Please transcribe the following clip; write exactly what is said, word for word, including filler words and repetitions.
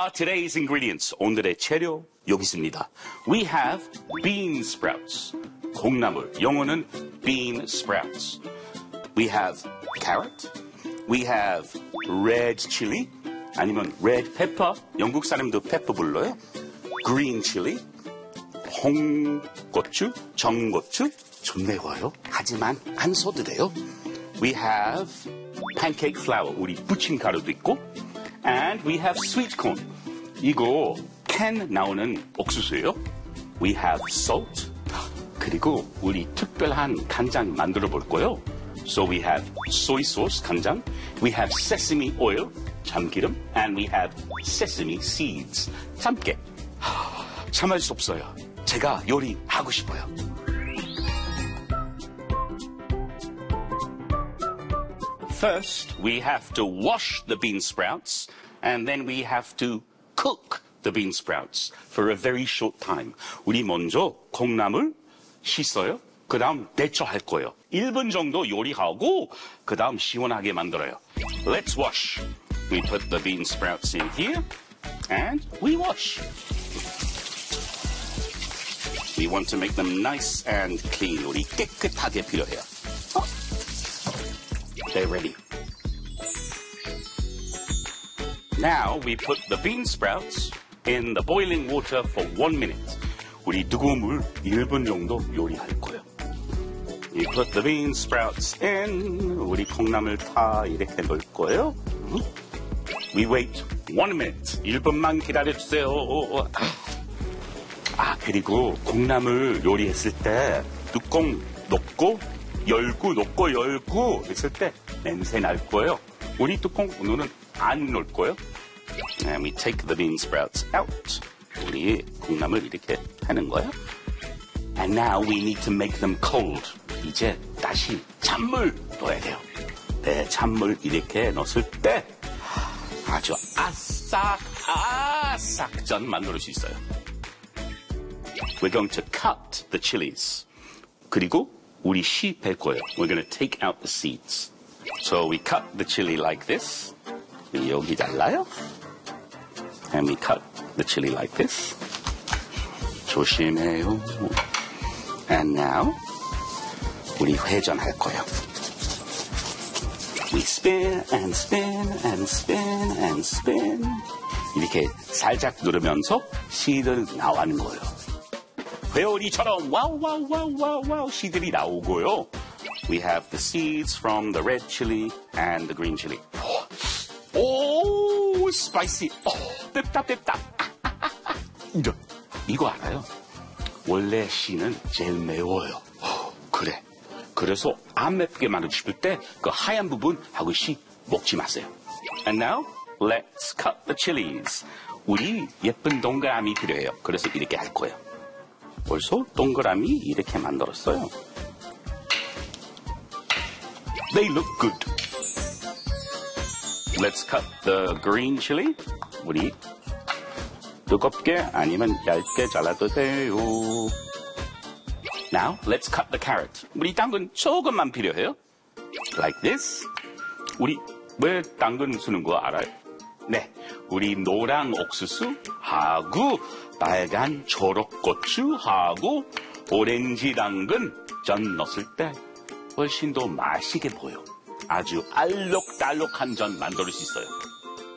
are today's ingredients? 오늘의 재료 여기 있습니다. We have bean sprouts. 콩나물. 영어는 bean sprouts. We have carrot. We have red chili. 아니면 red pepper. 영국 사람도 pepper 불러요. green chili. 홍고추, 정고추. 좀 매워요. 하지만 안 써도 돼요. We have pancake flour. 우리 부침가루도 있고. And we have sweet corn. 이거 캔 나오는 옥수수예요. We have salt. 그리고 우리 특별한 간장 만들어 볼 거예요. So we have soy sauce, 간장. We have sesame oil, 참기름. And we have sesame seeds, 참깨. 참을 수 없어요. 제가 요리하고 싶어요. First, we have to wash the bean sprouts, and then we have to cook the bean sprouts for a very short time. 우리 먼저 콩나물 씻어요. 그 다음 데쳐할 거예요. 일 분 정도 요리하고 그 다음 시원하게 만들어요. Let's wash. We put the bean sprouts in here, and we wash. We want to make them nice and clean. 우리 깨끗하게 필요해요. 어? They're ready. Now we put the bean sprouts in the boiling water for one minute. 우리 뜨거운 물 일 분 정도 요리할 거예요. We put the bean sprouts in. 우리 콩나물 다 이렇게 넣을 거예요. We wait one minute. 일 분만 기다려주세요. 아, 그리고 콩나물 요리했을 때 뚜껑 넣고 열고 넣고 열고 했을 때 냄새 날 거예요. 우리 뚜껑 오늘은 안 넣을 거예요. And we take the bean sprouts out. 우리 콩나물 이렇게 하는 거예요. And now we need to make them cold. 이제 다시 찬물 넣어야 돼요. 네, 찬물 이렇게 넣었을 때 아주 아싹 아싹 전 만들 수 있어요. We're going to cut the chilies. 그리고 우리 씨 뺄 거예요. We're going to take out the seeds. So we cut the chili like this. 여기 잘라요. And we cut the chili like this. 조심해요. And now 우리 회전할 거예요. We spin and spin and spin and spin. 이렇게 살짝 누르면서 씨들 나오는 거예요. 회오리처럼 와우 와우 와우 와우 와우 씨들이 나오고요. We have the seeds from the red chili and the green chili. 오, 스파이시. 오, 맵다 맵다. 이거 이거 알아요? 원래 씨는 제일 매워요. 오, 그래. 그래서 안 맵게 만들고 싶을 때 그 하얀 부분 하고 씨 먹지 마세요. And now let's cut the chilies. 우리 예쁜 동그라미 필요해요. 그래서 이렇게 할 거예요. 벌써 동그라미 이렇게 만들었어요. They look good. Let's cut the green chili. 우리 뜨겁게 아니면 얇게 잘라도 돼요. Now let's cut the carrot. 우리 당근 조금만 필요해요. Like this. 우리 왜 당근 쓰는 거 알아요? 네, 우리 노랑 옥수수하고 빨간 초록고추하고 오렌지 당근 전 넣었을 때 훨씬 더 맛있게 보여. 아주 알록달록한 전 만들 수 있어요.